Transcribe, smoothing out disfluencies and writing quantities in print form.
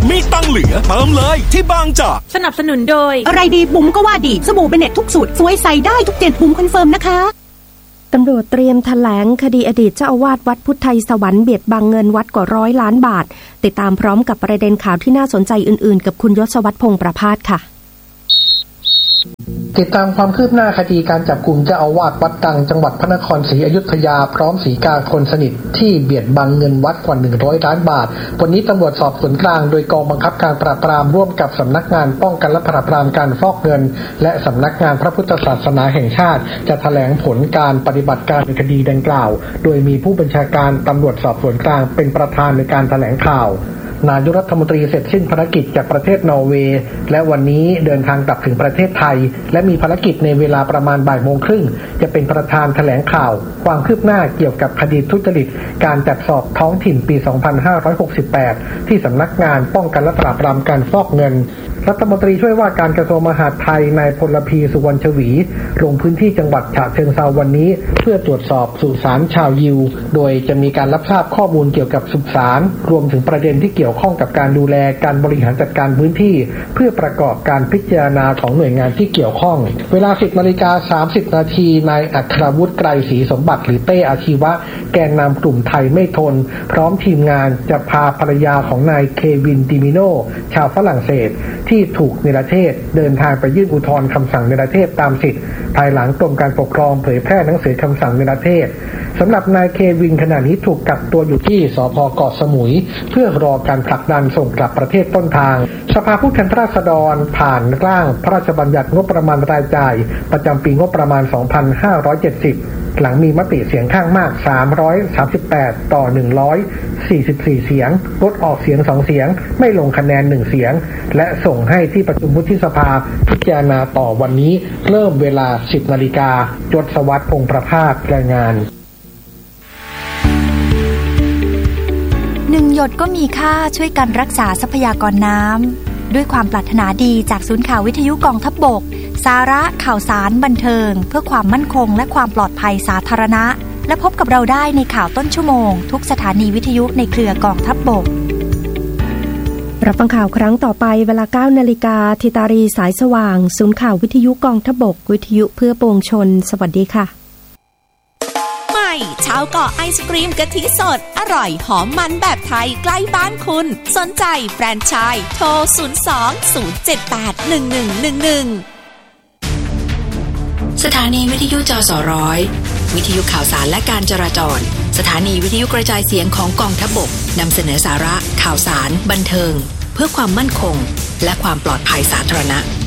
มีตังเหลือเติมเลยที่บางจากสนับสนุนโดยอะไรดีบุ๋มก็ว่าดีสบู่เบเน็ตทุกสูตรสวยใสได้ทุกเจนบุ๋มคอนเฟิร์มนะคะตำรวจเตรียมแถลงคดีอดีตเจ้าอาวาสวัดพุทธไทยสวรรค์เบียดบังเงินวัดกว่า100 ล้านบาทติดตามพร้อมกับประเด็นข่าวที่น่าสนใจอื่นๆกับคุณยศวัฒน์พงษ์ประภาสค่ะติดตามความคืบหน้าคดีการจับกุมเจ้าอาวาสวัดดังจังหวัดพระนครศรีอยุธยาพร้อมศรีกาคนสนิทที่เบียดบังเงินวัดกว่า100 ล้านบาทวันนี้ตำรวจสอบสวนกลางโดยกองบังคับการปราบปรามร่วมกับสำนักงานป้องกันและปราบปรามการฟอกเงินและสำนักงานพระพุทธศาสนาแห่งชาติจะแถลงผลการปฏิบัติการในคดีดังกล่าวโดยมีผู้บัญชาการตำรวจสอบสวนกลางเป็นประธานในการแถลงข่าวนายกรัฐมนตรีเสร็จสิ้นภารกิจจากประเทศนอร์เวย์และวันนี้เดินทางกลับถึงประเทศไทยและมีภารกิจในเวลาประมาณบ่ายโมงครึ่งจะเป็นประธานแถลงข่าวความคืบหน้าเกี่ยวกับคดีทุจริตการจัดสอบท้องถิ่นปี 2568 ที่สำนักงานป้องกันและปราบปรามการฟอกเงินรัฐมนตรีช่วยว่าการกระทรวงมหาดไทยนายพลพีสุวรรณชวีลงพื้นที่จังหวัดฉะเชิงเทราวันนี้เพื่อตรวจสอบสุสานชาวยิวโดยจะมีการรับทราบข้อมูลเกี่ยวกับสุสานรวมถึงประเด็นที่เกี่ยวข้องกับการดูแลการบริหารจัดการพื้นที่เพื่อประกอบการพิจารณาของหน่วยงานที่เกี่ยวข้องเวลา 10:30 น.นายอัครวุฒิไกรศรีสมบัติหรือเต้อาชีวะแกนนำกลุ่มไทยไม่ทนพร้อมทีมงานจะพาภรรยาของนายเควินดิมิโนชาวฝรั่งเศสที่ถูกเนรเทศเดินทางไปยื่นอุทธรณ์คำสั่งเนรเทศตามสิทธิ์ภายหลังกรมการปกครองเผยแพร่หนังสือคำสั่งเนรเทศสำหรับนายเควินขณะนี้ถูกกักตัวอยู่ที่สภ.เกาะสมุยเพื่อรอการผลักดันส่งกลับประเทศต้นทางสภาผู้แทนราษฎรผ่านร่างพระราชบัญญัติงบประมาณรายจ่ายประจำปีงบประมาณ 2570 หลังมีมติเสียงข้างมาก338ต่อ144เสียงงดออกเสียง2เสียงไม่ลงคะแนน1เสียงและส่งให้ที่ประชุมวุฒิสภาพิจารณาต่อวันนี้เริ่มเวลา 10 นาฬิกายศวัฒน์พงษ์ประภาสรายงาน 1 หยดก็มีค่าช่วยกันรักษาทรัพยากรน้ำด้วยความปรารถนาดีจากศูนย์ข่าววิทยุกองทัพบกสาระข่าวสารบันเทิงเพื่อความมั่นคงและความปลอดภัยสาธารณะและพบกับเราได้ในข่าวต้นชั่วโมงทุกสถานีวิทยุในเครือกองทัพบกรับฟังข่าวครั้งต่อไปเวลา 9 นาฬิกาธิตารีสายสว่างศูนย์ข่าววิทยุกองทัพบกวิทยุเพื่อปวงชนสวัสดีค่ะใหม่ชาวเกาะไอศกรีมกะทิสดอร่อยหอมมันแบบไทยใกล้บ้านคุณสนใจแฟรนไชส์โทร02-078-1111 สถานีวิทยุจสร้อยวิทยุข่าวสารและการจราจรสถานีวิทยุกระจายเสียงของกองทัพบกนำเสนอสาระข่าวสารบันเทิงเพื่อความมั่นคงและความปลอดภัยสาธารณะ